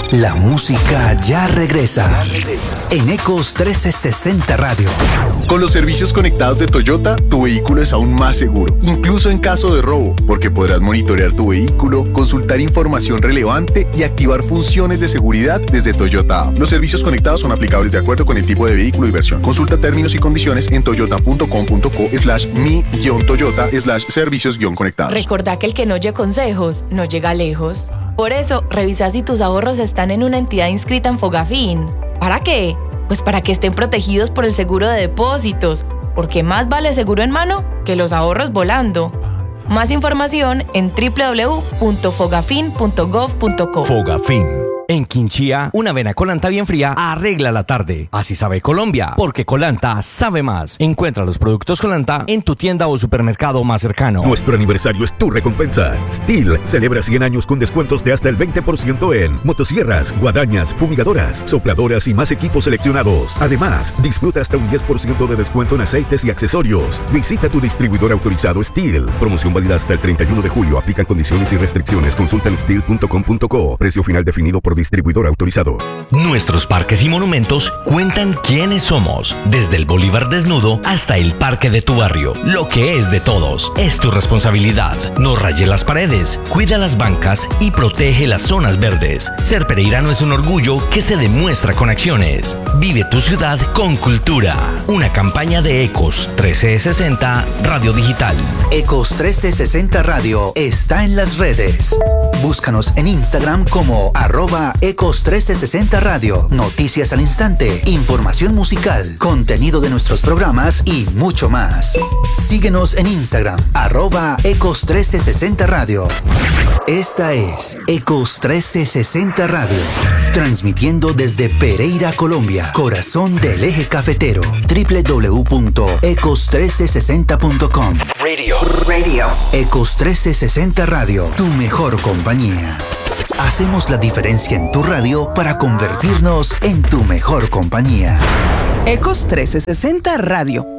La música ya regresa en Ecos 1360 Radio. Con los servicios conectados de Toyota, tu vehículo es aún más seguro, incluso en caso de robo, porque podrás monitorear tu vehículo, consultar información relevante y activar funciones de seguridad desde Toyota App. Los servicios conectados son aplicables de acuerdo con el tipo de vehículo y versión. Consulta términos y condiciones en toyota.com.co/mi-toyota/servicios-conectados. Recordá que el que no oye consejos no llega lejos. Por eso, revisa si tus ahorros están en una entidad inscrita en Fogafín. ¿Para qué? Pues para que estén protegidos por el seguro de depósitos, porque más vale seguro en mano que los ahorros volando. Más información en www.fogafin.gov.co. Fogafín. En Quinchía, una avena Colanta bien fría arregla la tarde. Así sabe Colombia, porque Colanta sabe más. Encuentra los productos Colanta en tu tienda o supermercado más cercano. Nuestro aniversario es tu recompensa. STIHL celebra 100 años con descuentos de hasta el 20% en motosierras, guadañas, fumigadoras, sopladoras y más equipos seleccionados. Además, disfruta hasta un 10% de descuento en aceites y accesorios. Visita tu distribuidor autorizado STIHL. Promoción válida hasta el 31 de julio. Aplican condiciones y restricciones. Consulta en stihl.com.co. Precio final definido por distribuidor autorizado. Nuestros parques y monumentos cuentan quiénes somos, desde el Bolívar desnudo hasta el parque de tu barrio. Lo que es de todos es tu responsabilidad. No rayes las paredes, cuida las bancas y protege las zonas verdes. Ser pereirano es un orgullo que se demuestra con acciones. Vive tu ciudad con cultura. Una campaña de Ecos 1360 Radio Digital. Ecos 1360 Radio está en las redes. Búscanos en Instagram como @Ecos 1360 Radio. Noticias al instante, información musical, contenido de nuestros programas y mucho más. Síguenos en Instagram @Ecos 1360 Radio. Esta es Ecos 1360 Radio, transmitiendo desde Pereira, Colombia, corazón del eje cafetero. www.ecos1360.com. Radio. Ecos 1360 Radio, tu mejor compañía. Hacemos la diferencia en tu radio para convertirnos en tu mejor compañía. Ecos 1360 Radio.